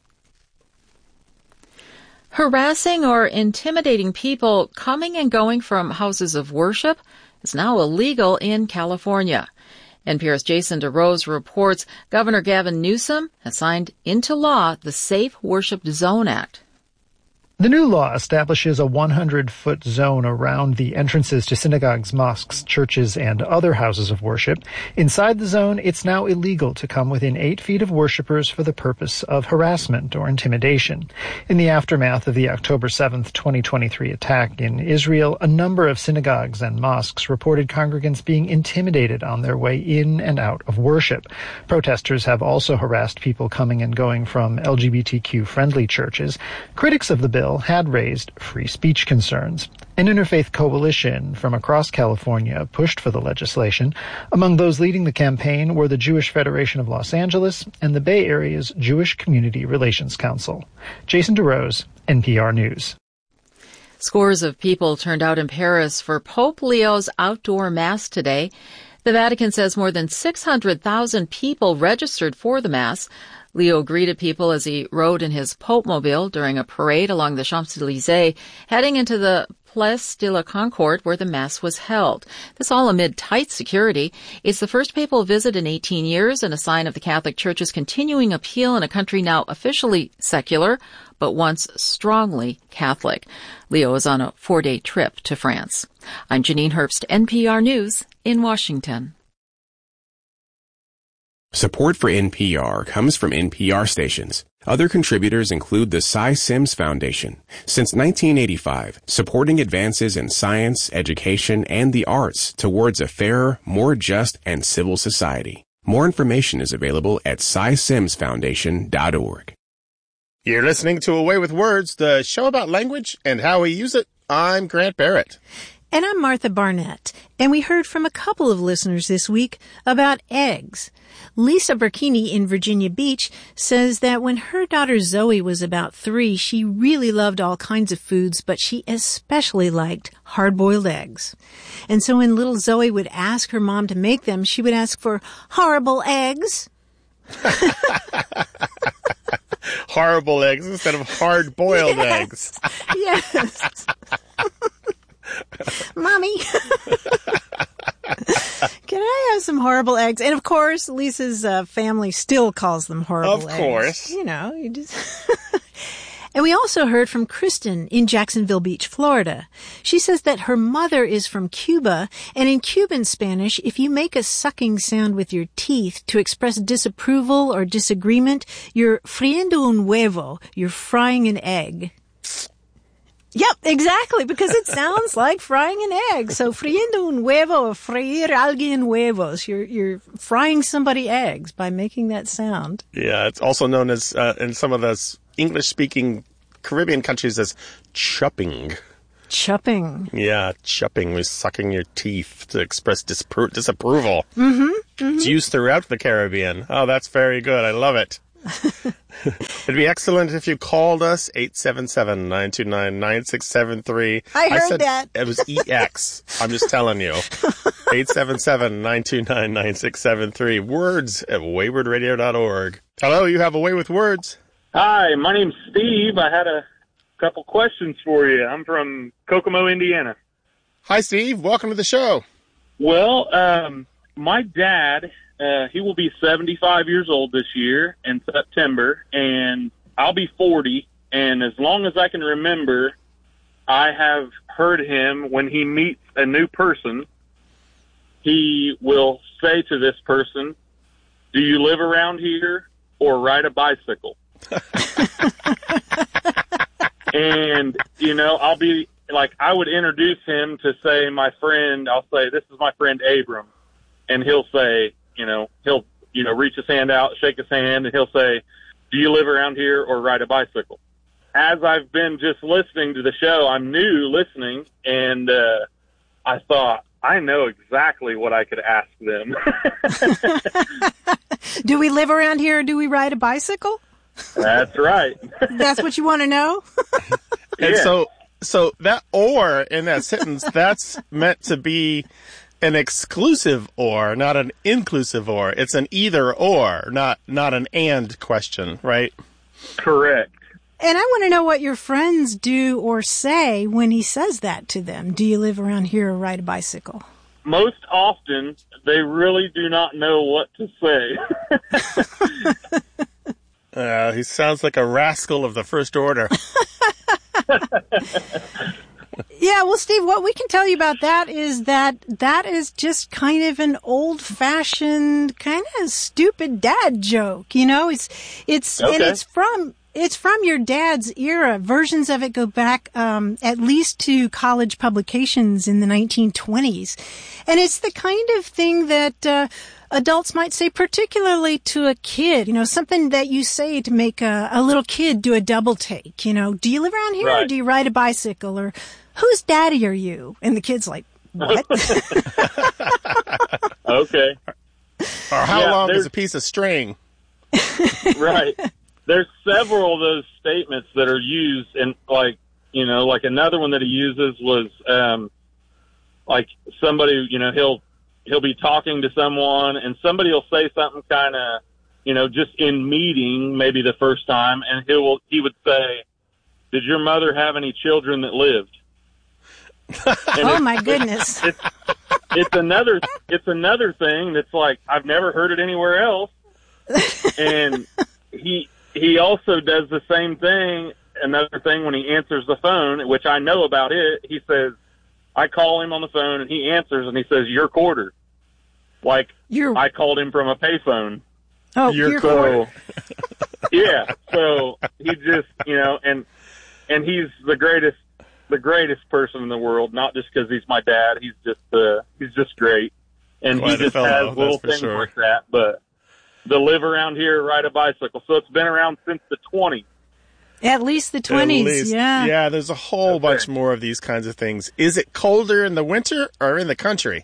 Harassing or intimidating people coming and going from houses of worship is now illegal in California. N P R's Jason DeRose reports Governor Gavin Newsom has signed into law the Safe Worship Zone Act. The new law establishes a one hundred foot zone around the entrances to synagogues, mosques, churches, and other houses of worship. Inside the zone, it's now illegal to come within eight feet of worshipers for the purpose of harassment or intimidation. In the aftermath of the October seventh, twenty twenty-three attack in Israel, a number of synagogues and mosques reported congregants being intimidated on their way in and out of worship. Protesters have also harassed people coming and going from L G B T Q-friendly churches. Critics of the bill had raised free speech concerns. An interfaith coalition from across California pushed for the legislation. Among those leading the campaign were the Jewish Federation of Los Angeles and the Bay Area's Jewish Community Relations Council. Jason DeRose, N P R News. Scores of people turned out in Paris for Pope Leo's outdoor mass today. The Vatican says more than six hundred thousand people registered for the mass. Leo greeted people as he rode in his Pope-mobile during a parade along the Champs-Élysées, heading into the Place de la Concorde, where the Mass was held. This all amid tight security. It's the first papal visit in eighteen years and a sign of the Catholic Church's continuing appeal in a country now officially secular, but once strongly Catholic. Leo is on a four-day trip to France. I'm Janine Herbst, N P R News in Washington. Support for N P R comes from N P R stations. Other contributors include the Cy Sims Foundation. Since nineteen eighty-five, supporting advances in science, education, and the arts towards a fairer, more just, and civil society. More information is available at cy sims foundation dot org. You're listening to Away with Words, the show about language and how we use it. I'm Grant Barrett. And I'm Martha Barnett. And we heard from a couple of listeners this week about eggs. Lisa Burkini in Virginia Beach says that when her daughter Zoe was about three, she really loved all kinds of foods, but she especially liked hard-boiled eggs. And so when little Zoe would ask her mom to make them, she would ask for horrible eggs. Horrible eggs instead of hard-boiled yes. eggs. Yes. Mommy, can I have some horrible eggs? And of course, Lisa's uh, family still calls them horrible eggs. Of course. You know, you just... And we also heard from Kristen in Jacksonville Beach, Florida. She says that her mother is from Cuba, and in Cuban Spanish, if you make a sucking sound with your teeth to express disapproval or disagreement, you're friendo un huevo, you're frying an egg. Yep, exactly, because it sounds like frying an egg. So, friendo un huevo or freír alguien huevos. You're, you're frying somebody eggs by making that sound. Yeah, it's also known as, uh, in some of those English-speaking Caribbean countries, as chupping. Chupping. Yeah, chupping was sucking your teeth to express dispro- disapproval. Mm-hmm, mm-hmm. It's used throughout the Caribbean. Oh, that's very good. I love it. It'd be excellent if you called us, eight seven seven, nine two nine, nine six seven three. I heard I said that. It was E X. I'm just telling you. eight seven seven, nine two nine, nine six seven three. Words at wayward radio dot org. Hello, you have a way with words. Hi, my name's Steve. I had a couple questions for you. I'm from Kokomo, Indiana. Hi, Steve. Welcome to the show. Well, um, my dad... Uh, he will be seventy-five years old this year in September, and I'll be forty. And as long as I can remember, I have heard him when he meets a new person, he will say to this person, "Do you live around here or ride a bicycle?" And, you know, I'll be like, I would introduce him to say, my friend, I'll say, "This is my friend Abram." And he'll say, you know, he'll, you know, reach his hand out, shake his hand, and he'll say, "Do you live around here or ride a bicycle?" As I've been just listening to the show, I'm new listening, and uh, I thought, I know exactly what I could ask them. Do we live around here or do we ride a bicycle? That's right. That's what you want to know? And Yeah. so, so that or in that sentence, that's meant to be an exclusive or, not an inclusive or. It's an either or, not not an and question, right? Correct. And I want to know what your friends do or say when he says that to them. Do you live around here or ride a bicycle? Most often, they really do not know what to say. Uh, he sounds like a rascal of the first order. Yeah, well, Steve, what we can tell you about that is that that is just kind of an old-fashioned, kind of stupid dad joke. You know, it's it's Okay. and it's from it's from your dad's era. Versions of it go back um, at least to college publications in the nineteen twenties, and it's the kind of thing that uh, adults might say, particularly to a kid. You know, something that you say to make a, a little kid do a double take. You know, do you live around here or Right. do you ride a bicycle? Or whose daddy are you? And the kid's like, what? Okay. Or how Yeah, long there's- is a piece of string? Right. There's several of those statements that are used, and like, you know, like another one that he uses was, um, like somebody, you know, he'll, he'll be talking to someone and somebody will say something kind of, you know, just in meeting, maybe the first time. And he will, he would say, "Did your mother have any children that lived?" Oh my goodness. It's, it's another, it's another thing that's like, I've never heard it anywhere else. And he, he also does the same thing. Another thing when he answers the phone, which I know about it, he says, I call him on the phone and he answers and he says, "Your quarter." Like, You're- I called him from a payphone. Oh, Your your So, yeah. So he just, you know, and, and he's the greatest, the greatest person in the world, not just because he's my dad. He's just, uh, he's just great. And Quite he a just fellow, has little that's for things sure. like that. But the live around here, ride a bicycle. So it's been around since the twenties. At least the At twenties, least. yeah. Yeah, there's a whole bunch more of these kinds of things. Is it colder in the winter or in the country?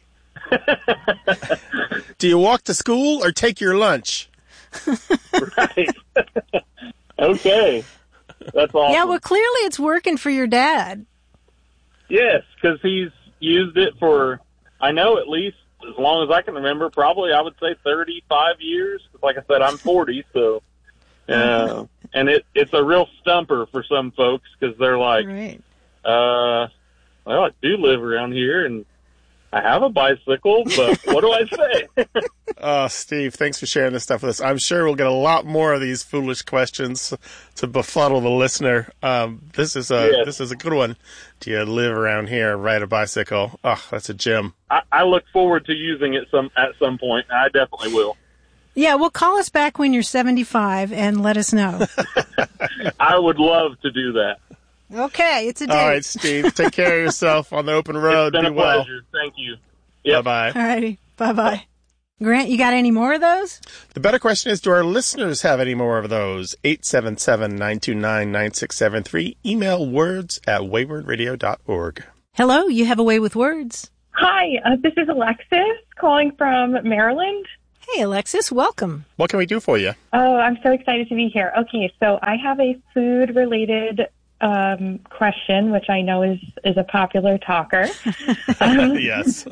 Do you walk to school or take your lunch? Right. Okay. That's awesome. Yeah, well, clearly it's working for your dad. Yes, because he's used it for, I know at least as long as I can remember, probably I would say thirty-five years. Like I said, I'm forty, so, uh, and it, it's a real stumper for some folks because they're like, Right. uh, well, I do live around here and I have a bicycle, but what do I say? Oh, Steve, thanks for sharing this stuff with us. I'm sure we'll get a lot more of these foolish questions to befuddle the listener. Um, this is a Yes. this is a good one. Do you live around here? Ride a bicycle? Oh, that's a gem. I, I look forward to using it some at some point. I definitely will. Yeah, well, call us back when you're seventy-five and let us know. I would love to do that. Okay, it's a date. All right, Steve. Take care of yourself on the open road. It's been Be a well. pleasure. Thank you. Yep. Bye-bye. All righty. Bye-bye. Grant, you got any more of those? The better question is, do our listeners have any more of those? eight seven seven, nine two nine, nine six seven three. Email words at wayward radio dot org. Hello, you have a way with words. Hi, uh, this is Alexis calling from Maryland. Hey, Alexis, welcome. What can we do for you? Oh, I'm so excited to be here. Okay, so I have a food-related um, question, which I know is, is a popular talker. Um, yes.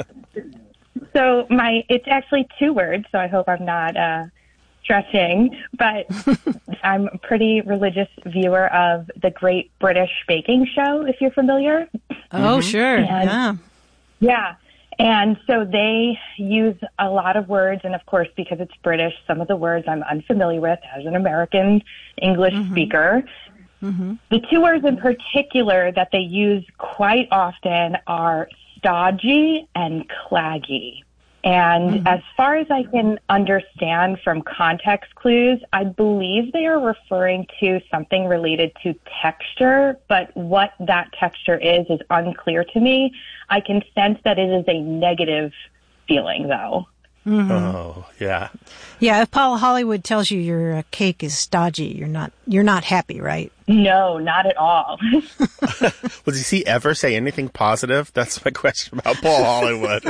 So my, it's actually two words, so I hope I'm not uh, stretching, but I'm a pretty religious viewer of the Great British Baking Show, if you're familiar. Oh, sure. And, yeah. Yeah. And so they use a lot of words, and of course, because it's British, some of the words I'm unfamiliar with as an American English mm-hmm. speaker. Mm-hmm. The two words in particular that they use quite often are stodgy and claggy. And mm-hmm. as far as I can understand from context clues, I believe they are referring to something related to texture, but what that texture is is unclear to me. I can sense that it is a negative feeling, though. Mm-hmm. Oh, yeah. Yeah, if Paul Hollywood tells you your uh, cake is stodgy, you're not you're not happy, right? No, not at all. Well, does he ever say anything positive? That's my question about Paul Hollywood.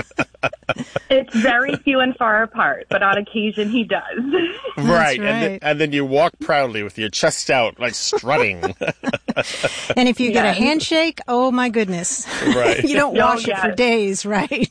It's very few and far apart, but on occasion he does. Right, right. And, then, and then you walk proudly with your chest out, like strutting. And if you yes. get a handshake, oh my goodness. Right. You don't Oh, wash yes. it for days, right?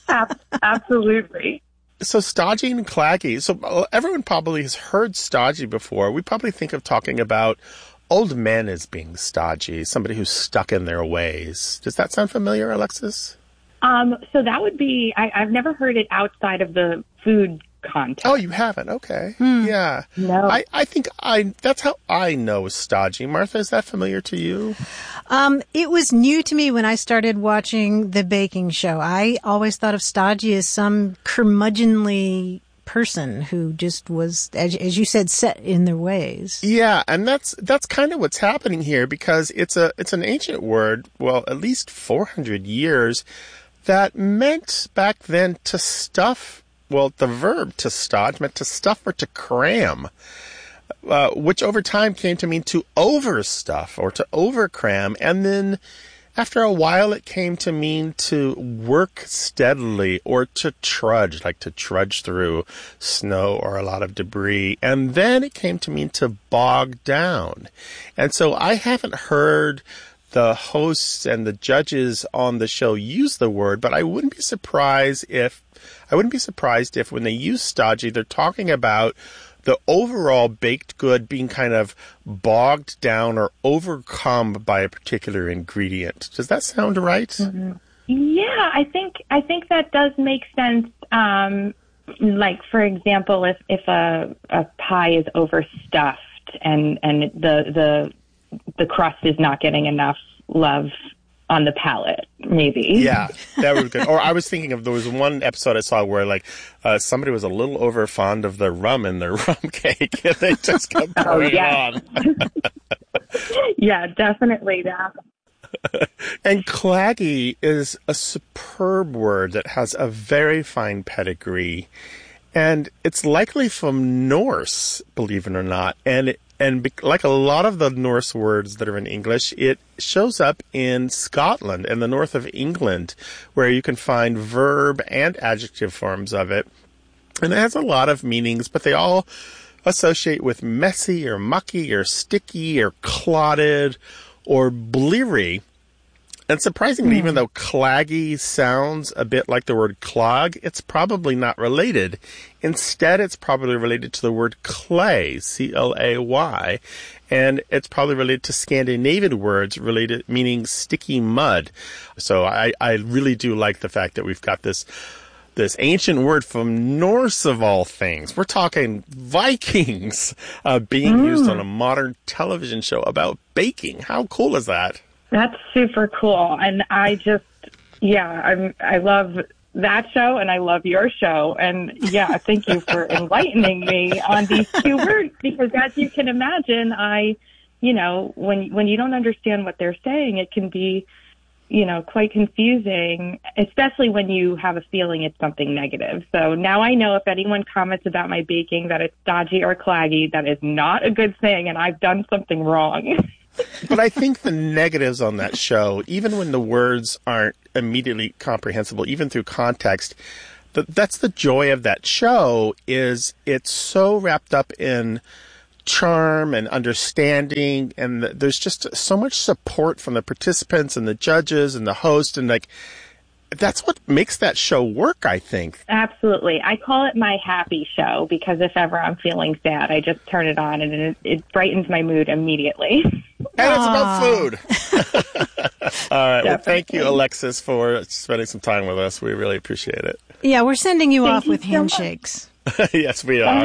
Absolutely. So stodgy and claggy. So uh, everyone probably has heard stodgy before. We probably think of talking about old men as being stodgy, somebody who's stuck in their ways. Does that sound familiar, Alexis? Um, so that would be, I, I've never heard it outside of the food context. Oh, you haven't? Okay. Hmm. Yeah. No. I, I think I, that's how I know stodgy. Martha, is that familiar to you? Um, it was new to me when I started watching the baking show. I always thought of stodgy as some curmudgeonly person who just was, as, as you said, set in their ways. Yeah, and that's that's kind of what's happening here, because it's a it's an ancient word, well, at least four hundred years, that meant back then to stuff. Well, the verb to stodge meant to stuff or to cram, uh, which over time came to mean to overstuff or to overcram. And then after a while, it came to mean to work steadily or to trudge, like to trudge through snow or a lot of debris. And then it came to mean to bog down. And so I haven't heard the hosts and the judges on the show use the word, but I wouldn't be surprised if I wouldn't be surprised if when they use stodgy, they're talking about the overall baked good being kind of bogged down or overcome by a particular ingredient. Does that sound right? Mm-hmm. Yeah, I think I think that does make sense. Um, like, for example, if if a a pie is overstuffed and and the the the crust is not getting enough love on the palate, maybe. Yeah, that would be good. Or I was thinking of, there was one episode I saw where like uh, somebody was a little over fond of the rum in their rum cake, and they just kept pouring oh, yeah. it on. Yeah, definitely that. And claggy is a superb word that has a very fine pedigree. And it's likely from Norse, believe it or not. And it, and be, like a lot of the Norse words that are in English, it shows up in Scotland and the north of England, where you can find verb and adjective forms of it. And it has a lot of meanings, but they all associate with messy or mucky or sticky or clotted or bleary. And surprisingly, mm. even though claggy sounds a bit like the word clog, it's probably not related. Instead, it's probably related to the word clay, C L A Y, and it's probably related to Scandinavian words related meaning sticky mud. So I, I really do like the fact that we've got this this ancient word from Norse of all things. We're talking Vikings uh, being mm. used on a modern television show about baking. How cool is that? That's super cool. And I just, yeah, I'm, I love that show and I love your show. And yeah, thank you for enlightening me on these two words, because as you can imagine, I you know, when when you don't understand what they're saying, it can be, you know, quite confusing, especially when you have a feeling it's something negative. So now I know if anyone comments about my baking that it's dodgy or claggy, that is not a good thing, and I've done something wrong. But I think the negatives on that show, even when the words aren't immediately comprehensible, even through context, th- that's the joy of that show, is it's so wrapped up in charm and understanding, and th- there's just so much support from the participants and the judges and the host, and like that's what makes that show work, I think. Absolutely. I call it my happy show because if ever I'm feeling sad, I just turn it on and it, it brightens my mood immediately. And it's about food. All right. Definitely. Well, thank you, Alexis, for spending some time with us. We really appreciate it. Yeah, we're sending you thank off you with so handshakes. Yes, we are.